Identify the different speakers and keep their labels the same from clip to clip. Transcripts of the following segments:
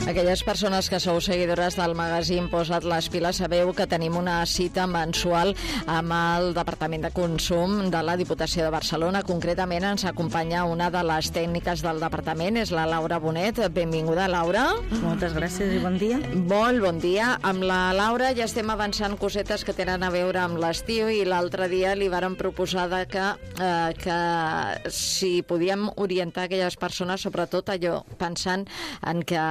Speaker 1: Aquelles persones que sou seguidores del magazín Posa't les piles sabeu que tenim una cita mensual amb el Departament de Consum de la Diputació de Barcelona. Concretament ens acompanya una de les tècniques del departament, és la Laura Bonet. Benvinguda, Laura.
Speaker 2: Moltes gràcies i bon dia.
Speaker 1: Molt bon dia. Amb la Laura ja estem avançant cosetes que tenen a veure amb l'estiu i l'altre dia li vàrem proposar que si podíem orientar aquelles persones, sobretot allò, pensant en que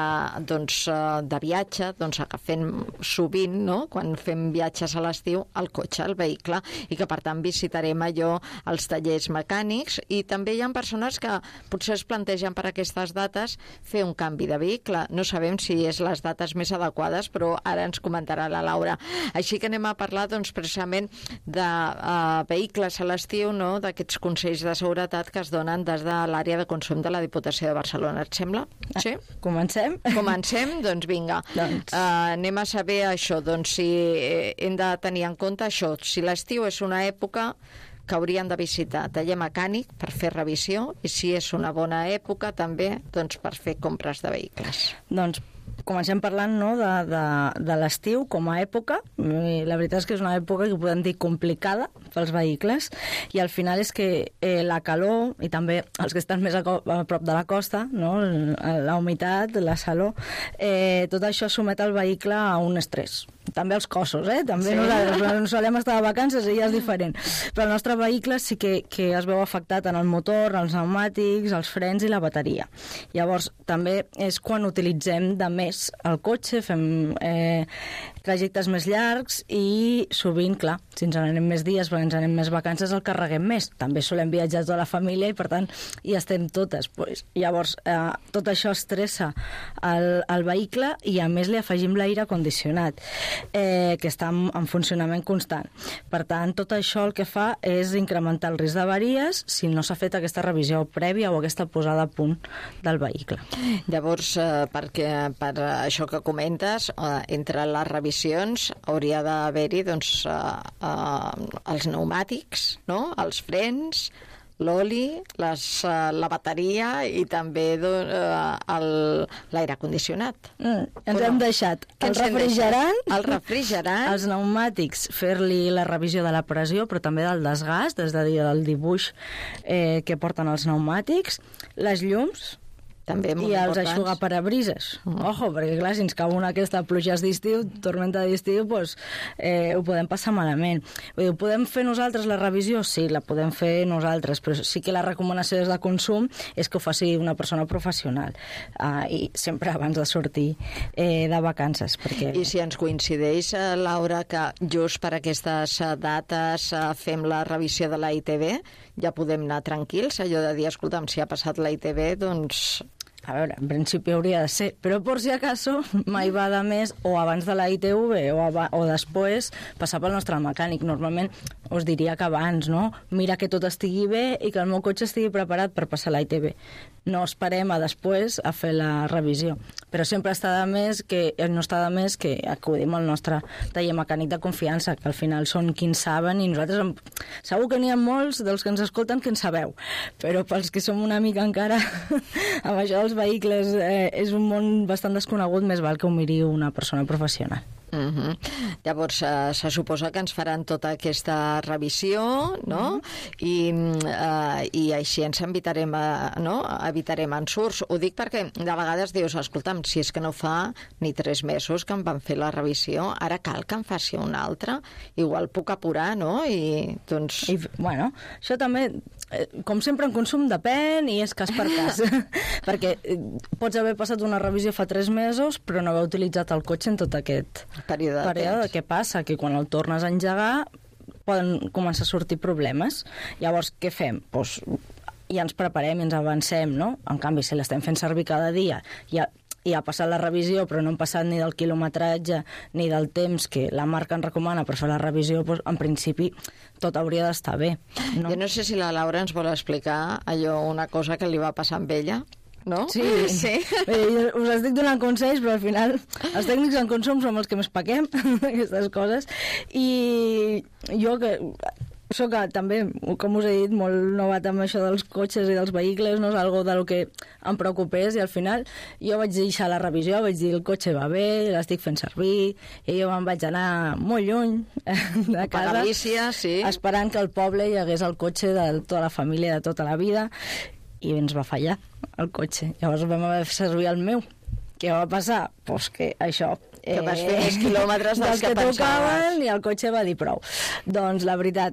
Speaker 1: de viatge, agafem sovint, no?, quan fem viatges a l'estiu, el cotxe, el vehicle, i que per tant visitarem allò, els tallers mecànics, i també hi ha persones que potser es plantegen per aquestes dates fer un canvi de vehicle. No sabem si és les dates més adequades, però ara ens comentarà la Laura. Així que anem a parlar precisament de vehicles a l'estiu, no?, d'aquests consells de seguretat que es donen des de l'àrea de consum de la Diputació de Barcelona. Et sembla? Sí?
Speaker 2: Comencem?
Speaker 1: Comencem? Doncs vinga. Anem a saber això, si hem de tenir en compte això, si l'estiu és una època que haurien de visitar taller mecànic per fer revisió i si és una bona època també per fer compres de vehicles.
Speaker 2: Doncs comencem parlant, no, de l'estiu com a època. La veritat és que és una època que podem dir complicada pels vehicles i al final és que la calor i també els que estan més a prop de la costa, no, la humitat, la calor, tot això somet el vehicle a un estrès. També els cossos, també sí. Nosaltres solem estar de vacances i ja és diferent. Però el nostre vehicle sí que es veu afectat en el motor, els pneumàtics, els frens i la bateria. Llavors, també és quan utilitzem de més el cotxe, fem trajectes més llargs i sovint, clar, si ens anem més dies perquè ens anem més vacances, el carreguem més. També solem viatjar tota la família i, per tant, hi estem totes. Llavors, tot això estressa el vehicle i, a més, li afegim l'aire condicionat, que està en funcionament constant. Per tant, tot això el que fa és incrementar el risc d'avaries si no s'ha fet aquesta revisió prèvia o aquesta posada a punt del vehicle.
Speaker 1: Llavors, per això que comentes, entre les revisions hauria d'haver-hi els pneumàtics, no?, els frens, l'oli, la bateria i també l'aire condicionat.
Speaker 2: Ens hem deixat el refrigerant, els pneumàtics, fer-li la revisió de la pressió, però també del desgast, és a dir, del dibuix que porten els pneumàtics, les llums,
Speaker 1: també
Speaker 2: i els eixugaparabrises. Ojo, perquè clar, si ens cau una aquesta pluges d'estiu, tormenta d'estiu, ho podem passar malament. Ho podem fer nosaltres la revisió? Sí, la podem fer nosaltres, però sí que la recomanació des de consum és que ho faci una persona professional, i sempre abans de sortir de vacances. Perquè...
Speaker 1: I si ens coincideix, Laura, que just per aquestes dates fem la revisió de la ITV, ja podem anar tranquils, allò de dir, escolta'm, si ha passat la ITV, doncs...
Speaker 2: A veure, en principi hauria de ser, però por si acaso mai va de més o abans de la ITV o després passar pel nostre mecànic. Normalment us diria que abans, no? Mira que tot estigui bé i que el meu cotxe estigui preparat per passar la ITV. No esperem a després a fer la revisió. Però sempre no està de més que acudim al nostre taller mecànic de confiança, que al final són qui en saben i nosaltres segur que n'hi ha molts dels que ens escolten que en sabeu, però pels que som una mica encara amb això dels vehicles és un món bastant desconegut, més val que ho miri una persona professional.
Speaker 1: Llavors se suposa que ens faran tota aquesta revisió, no? I així ens evitarem ensurts. Ho dic perquè de vegades dius, escolta'm, si és que no fa ni 3 mesos que em van fer la revisió, ara cal que em faci una altra, igual puc apurar, no?
Speaker 2: Bueno, això també, com sempre en consum, depèn i és cas per cas, perquè pots haver passat una revisió fa 3 mesos però no haver utilitzat el cotxe en tot aquest període de què passa, que quan el tornes a engegar poden començar a sortir problemes. Llavors, què fem? Ja ens preparem i ens avancem, no? En canvi, si l'estem fent servir cada dia i ha passat la revisió però no hem passat ni del quilometratge ni del temps que la marca ens recomana per fer la revisió, en principi tot hauria d'estar bé, no?
Speaker 1: Jo no sé si la Laura ens vol explicar una cosa que li va passar amb ella, no?
Speaker 2: Sí. Us estic donant consells, però al final els tècnics en consum som els que més paquem aquestes coses, i jo que soc també, com us he dit, molt novat amb això dels cotxes i dels vehicles, no és algo del que em preocupés, i al final jo vaig deixar la revisió, vaig dir el cotxe va bé, l'estic fent servir, i jo me'n vaig anar molt lluny de casa,
Speaker 1: a Galícia, sí,
Speaker 2: esperant que al poble hi hagués el cotxe de tota la família, de tota la vida, i ens va fallar el cotxe. Llavors vam haver de fer servir el meu. Què va passar? Pues que això...
Speaker 1: Que vas fer més quilòmetres dels que pensaves.
Speaker 2: tocaven i el cotxe va dir prou. Doncs la veritat,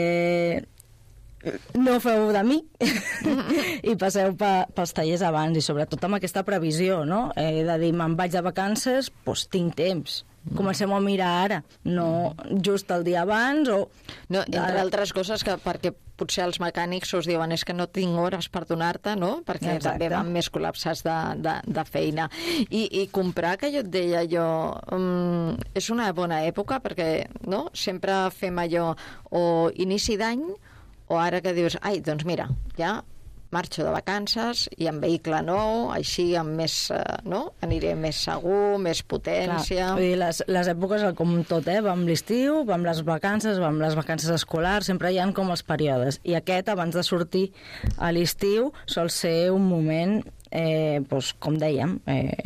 Speaker 2: no feu de mi i passeu pels tallers abans, i sobretot amb aquesta previsió, no? De dir, me'n vaig de vacances, doncs tinc temps. Comencem a mirar ara, no just el dia abans o...
Speaker 1: No, entre altres coses, que perquè potser els mecànics us diuen és que no tinc hores per donar-te, no? Perquè també van més col·lapsats de feina. I comprar, que jo et deia jo, és una bona època, perquè no? Sempre fem allò o inici d'any o ara que dius, ai, doncs mira, ja marxo de vacances i amb vehicle nou, així amb més, no? Aniré més segur, més potència...
Speaker 2: Clar, vull dir, les èpoques, com tot, va amb l'estiu, va amb les vacances escolars, sempre hi ha com els períodes. I aquest, abans de sortir a l'estiu, sol ser un moment, doncs, com dèiem,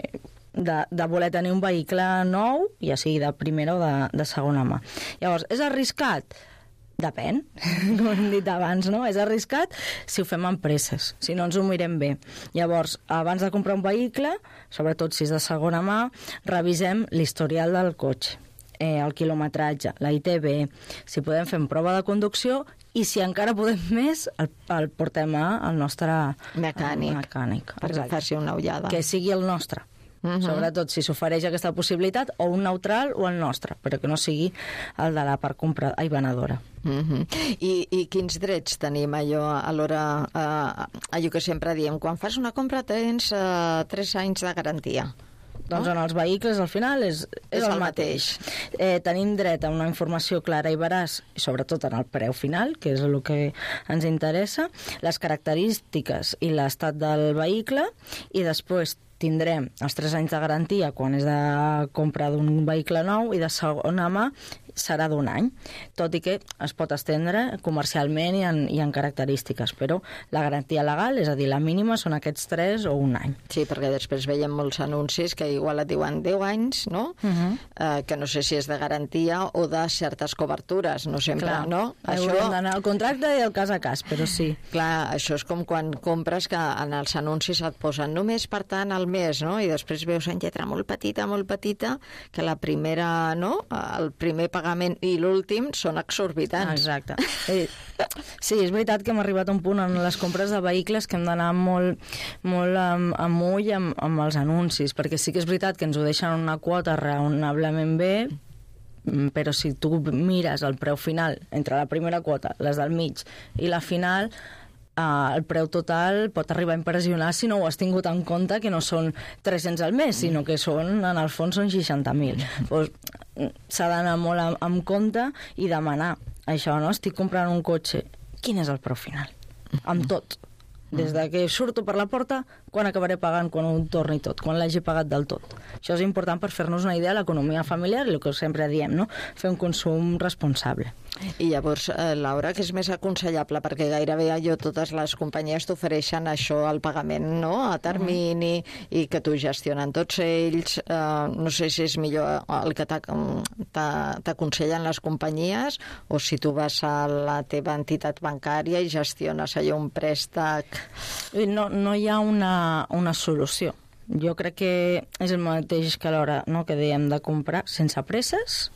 Speaker 2: de voler tenir un vehicle nou, ja sigui de primera o de segona mà. Llavors, és arriscat? Depèn, com hem dit abans, no? És arriscat si ho fem amb presses, si no ens ho mirem bé. Llavors, abans de comprar un vehicle, sobretot si és de segona mà, revisem l'historial del cotxe, el quilometratge, la ITV, si podem fer prova de conducció, i si encara podem més, el portem al nostre mecànic.
Speaker 1: Perquè faci una ullada.
Speaker 2: Que sigui el nostre. Sobretot si s'ofereix aquesta possibilitat, o un neutral o el nostre, però que no sigui el de la part venedora.
Speaker 1: I quins drets tenim allò a l'hora, allò que sempre diem, quan fas una compra tens 3 anys de garantia?
Speaker 2: Doncs en els vehicles al final és el mateix. Tenim dret a una informació clara i veraç, i sobretot en el preu final, que és el que ens interessa, les característiques i l'estat del vehicle, i després tindrem els 3 anys de garantia quan és de compra d'un vehicle nou, i de segona mà serà d'1 any, tot i que es pot estendre comercialment i en característiques, però la garantia legal, és a dir, la mínima, són aquests 3 o 1 any.
Speaker 1: Sí, perquè després veiem molts anuncis que igual et diuen 10 anys, no? Que no sé si és de garantia o de certes cobertures, no sempre,
Speaker 2: clar,
Speaker 1: no?
Speaker 2: Hauríem d'anar al contracte i al cas a cas, però sí.
Speaker 1: Clar, això és com quan compres que en els anuncis et posen només per tant al mes, no? I després veus en lletra molt petita, que la primera, no? El primer pagament i l'últim són exorbitants.
Speaker 2: Exacte. Sí, és veritat que hem arribat a un punt en les compres de vehicles que hem d'anar molt amb ull amb els anuncis, perquè sí que és veritat que ens ho deixen una quota raonablement bé, però si tu mires el preu final entre la primera quota, les del mig i la final, el preu total pot arribar a impressionar si no ho has tingut en compte, que no són 300 al mes, sinó que són, en el fons, són 60.000. Doncs s'ha d'anar molt amb compte i demanar això, no? Estic comprant un cotxe, quin és el preu final? Amb tot. Des de que surto per la porta, quan acabaré pagant, quan ho torni tot, quan l'hagi pagat del tot. Això és important per fer-nos una idea de l'economia familiar i el que sempre diem, no? Fer un consum responsable.
Speaker 1: I llavors, Laura, que és més aconsellable, perquè gairebé totes les companyies t'ofereixen això, el pagament, no?, a termini, i que t'ho gestionen tots ells. No sé si és millor el que t'aconsellen les companyies o si tu vas a la teva entitat bancària i gestiones allò un préstec.
Speaker 2: No hi ha una solució. Jo crec que és el mateix que a l'hora, no?, que dèiem de comprar sense presses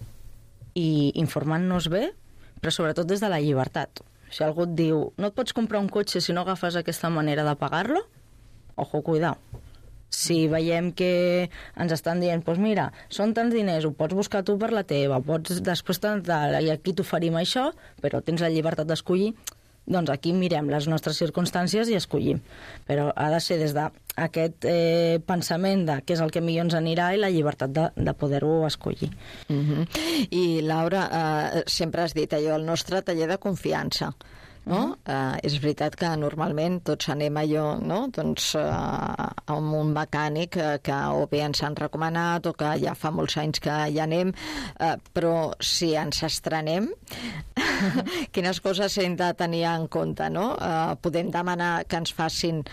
Speaker 2: i informant-nos bé, però sobretot des de la llibertat. Si algú et diu, no et pots comprar un cotxe si no agafes aquesta manera de pagar-lo, ojo, cuidao. Si veiem que ens estan dient, doncs mira, són tants diners, ho pots buscar tu per la teva, pots després i aquí t'oferim això, però tens la llibertat d'escollir, doncs aquí mirem les nostres circumstàncies i escollim. Però ha de ser des d'aquest pensament de què és el que millor ens anirà i la llibertat de poder-ho escollir.
Speaker 1: I Laura, sempre has dit allò, el nostre taller de confiança. no? És veritat que normalment tots anem allò, no? Doncs a un mecànic que o bé ens han recomanat o que ja fa molts anys que hi anem, però si ens estrenem, quines coses hem de tenir en compte, no? Podem demanar que ens facin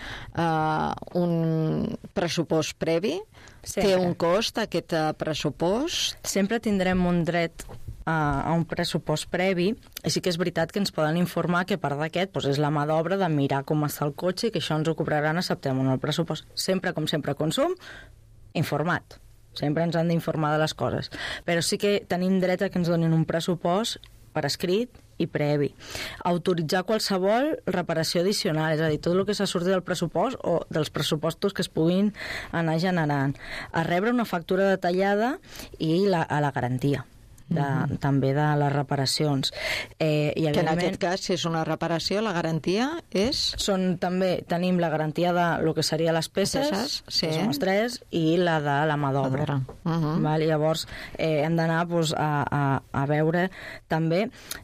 Speaker 1: un pressupost previ? Té un cost, aquest pressupost?
Speaker 2: Sempre tindrem un dret a un pressupost previ, i sí que és veritat que ens poden informar que part d'aquest és la mà d'obra de mirar com està el cotxe i que això ens ho cobraran a setembre en el pressupost. Sempre, com sempre, consum, informat. Sempre ens han d'informar de les coses. Però sí que tenim dret a que ens donin un pressupost per escrit i previ. Autoritzar qualsevol reparació addicional, és a dir, tot el que se surti del pressupost o dels pressupostos que es puguin anar generant. A rebre una factura detallada i a la garantia. També de les reparacions. I,
Speaker 1: que en aquest cas, si és una reparació, la garantia és?
Speaker 2: També tenim la garantia de lo que seria les peces, que són les 3, i la de la mà d'obra. Llavors, hem d'anar a veure també...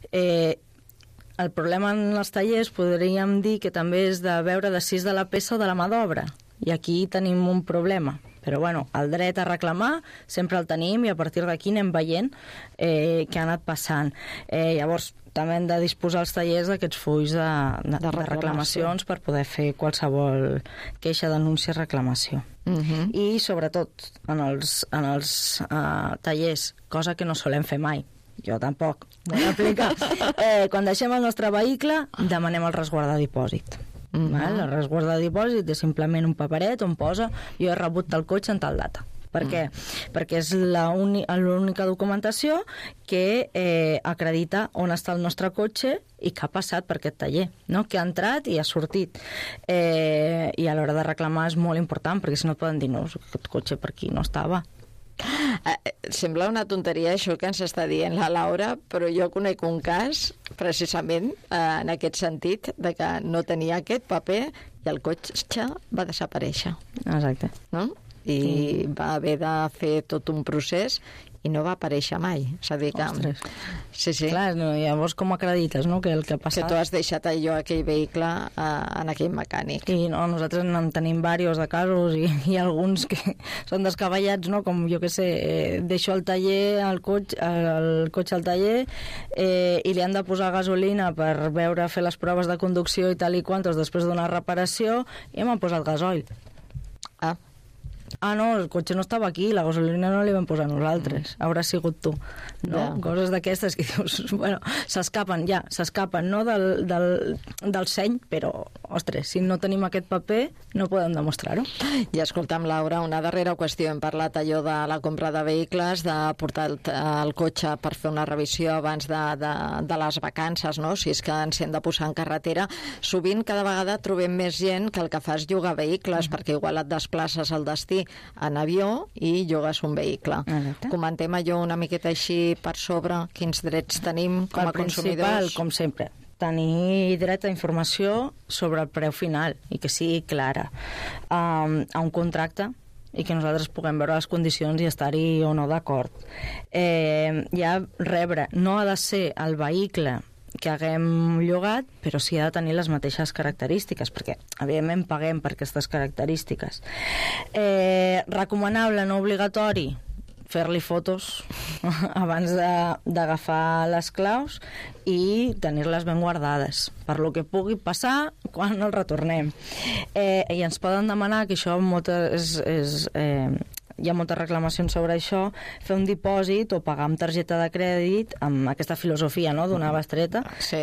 Speaker 2: El problema en els tallers podríem dir que també és de veure de si és de la peça o de la mà d'obra. I aquí tenim un problema. Però, bueno, el dret a reclamar sempre el tenim i a partir d'aquí anem veient què ha anat passant. Llavors, també hem de disposar els tallers d'aquests fulls de reclamacions per poder fer qualsevol queixa, denúncia, reclamació. I, sobretot, en els tallers, cosa que no solem fer mai, jo tampoc, vull aplicar, quan deixem el nostre vehicle, demanem el resguard de dipòsit. El resguard de dipòsit és simplement un paperet on posa jo he rebut del cotxe en tal data. Per què? Perquè és l'única documentació que acredita on està el nostre cotxe i què ha passat per aquest taller, no? Que ha entrat i ha sortit. I a l'hora de reclamar és molt important, perquè si no et poden dir no, aquest cotxe per aquí no estava.
Speaker 1: Sembla una tonteria això que ens està dient la Laura, però jo conec un cas precisament en aquest sentit de que no tenia aquest paper i el cotxe va desaparèixer.
Speaker 2: Exacte.
Speaker 1: No? I va haver de fer tot un procés i no va aparèixer mai. És a dir que...
Speaker 2: Ostres.
Speaker 1: Sí.
Speaker 2: Clar, llavors com acredites, no?, que el que ha passat...
Speaker 1: Que tu has deixat allò, aquell vehicle, en aquell mecànic.
Speaker 2: I no, nosaltres en tenim diversos de casos i alguns que són descabellats, no?, com jo que sé, deixo el taller, el cotxe al taller i li han de posar gasolina per veure, fer les proves de conducció i tal i quantos després d'una reparació i m'han posat gasoil. No, el cotxe no estava aquí, la gasolina no li vam posar nosaltres, haurà sigut tu, no? Coses d'aquestes que dius, bueno, s'escapen, no, del seny, però, ostres, si no tenim aquest paper, no podem demostrar-ho.
Speaker 1: I escolta'm, Laura, una darrera qüestió, hem parlat allò de la compra de vehicles, de portar el cotxe per fer una revisió abans de les vacances, no?, si és que ens hem de posar en carretera. Sovint, cada vegada trobem més gent que el que fa és llogar vehicles, perquè igual et desplaces al destí en avió i llogues un vehicle.
Speaker 2: Exacte.
Speaker 1: Comentem allò una miqueta així per sobre, quins drets tenim com a consumidors.
Speaker 2: El principal, com sempre, tenir dret a informació sobre el preu final i que sigui clara. A un contracte i que nosaltres puguem veure les condicions i estar-hi o no d'acord. Ja rebre, no ha de ser el vehicle que haguem llogat, però sí ha de tenir les mateixes característiques, perquè evidentment paguem per aquestes característiques. Recomanable, no obligatori, fer-li fotos abans d'agafar les claus i tenir-les ben guardades per lo que pugui passar quan el retornem. I ens poden demanar, que això hi ha moltes reclamacions sobre això, fer un dipòsit o pagar amb targeta de crèdit, amb aquesta filosofia, no?, d'una bestreta,
Speaker 1: sí.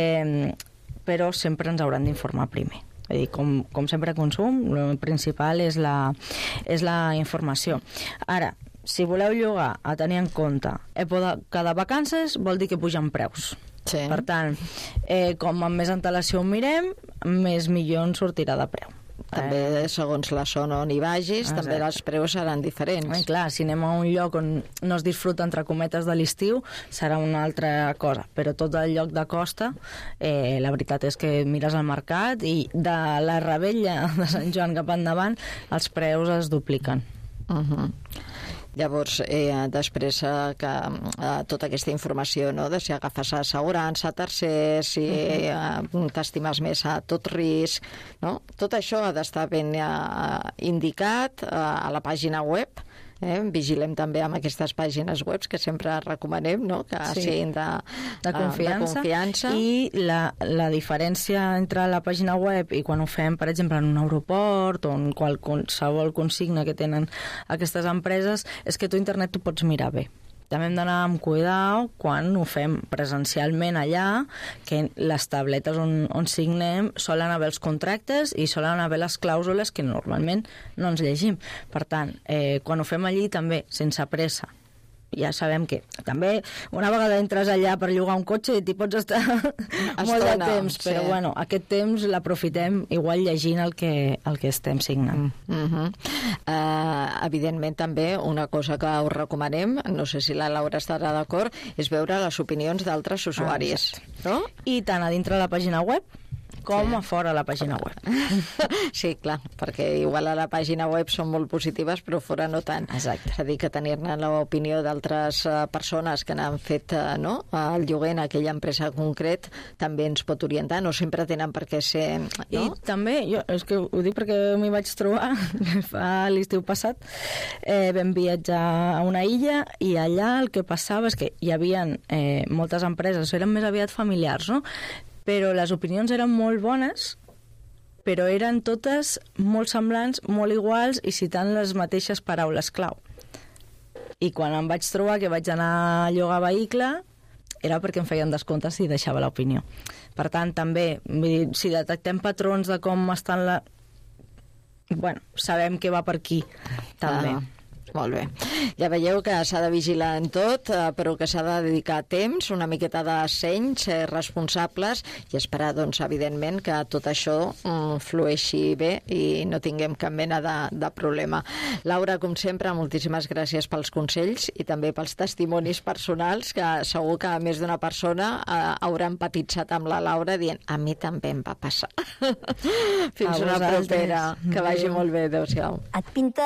Speaker 2: Però sempre ens hauran d'informar primer. És a dir, com sempre consum, el principal és la informació. Ara, si voleu llogar, a tenir en compte, època de vacances vol dir que pugen preus.
Speaker 1: Sí.
Speaker 2: Per tant, com amb més antelació ho mirem, més millor ens sortirà de preu.
Speaker 1: També, segons la zona on hi vagis, també els preus seran diferents.
Speaker 2: Clar, si anem a un lloc on no es disfruta, entre cometes, de l'estiu, serà una altra cosa. Però tot el lloc de costa, la veritat és que mires al mercat i de la Rebella de Sant Joan cap endavant, els preus es dupliquen.
Speaker 1: Llavors, després que tota aquesta informació, no?, de si agafes assegurança, tercers, si t'estimes més a tot risc, no? Tot això ha d'estar ben indicat a la pàgina web. Vigilem també amb aquestes pàgines web que sempre recomanem, no?, que siguin de confiança.
Speaker 2: I la diferència entre la pàgina web i quan ho fem, per exemple, en un aeroport o en qualsevol consigna que tenen aquestes empreses, és que tu internet t'ho pots mirar bé. També hem d'anar amb cuidado quan ho fem presencialment allà, que les tabletes on signem solen haver els contractes i solen haver les clàusules que normalment no ens llegim. Per tant, quan ho fem allí també, sense pressa. Ja sabem que també una vegada entres allà per llogar un cotxe t'hi pots estar molt de temps, però bueno, aquest temps l'aprofitem igual llegint el que estem signant.
Speaker 1: Evidentment també una cosa que us recomanem, no sé si la Laura estarà d'acord, és veure les opinions d'altres usuaris. No?
Speaker 2: I tant a dintre la pàgina web com a fora la pàgina web.
Speaker 1: Sí, clar, perquè igual a la pàgina web són molt positives, però fora no tant.
Speaker 2: Exacte.
Speaker 1: És a dir, que tenir-ne l'opinió d'altres persones que n'han fet el lloguer en aquella empresa concret també ens pot orientar, no sempre tenen per què ser... No?
Speaker 2: I també, és que ho dic perquè m'hi vaig trobar fa l'estiu passat, vam viatjar a una illa i allà el que passava és que hi havia moltes empreses, eren més aviat familiars, no?, però les opinions eren molt bones, però eren totes molt semblants, molt iguals i citant les mateixes paraules clau. I quan em vaig trobar que vaig anar a llogar vehicle, era perquè em feien descomptes i deixava l'opinió. Per tant, també, si detectem patrons de com estan bueno, sabem que va per aquí, també.
Speaker 1: Molt bé. Ja veieu que s'ha de vigilar en tot, però que s'ha de dedicar temps, una miqueta de seny, ser responsables i esperar, doncs, evidentment, que tot això flueixi bé i no tinguem cap mena de problema. Laura, com sempre, moltíssimes gràcies pels consells i també pels testimonis personals, que segur que més d'una persona haurà empatitzat amb la Laura dient, a mi també em va passar. Fins una propera. Que vagi molt bé. Adéu-siau.
Speaker 3: Et pinta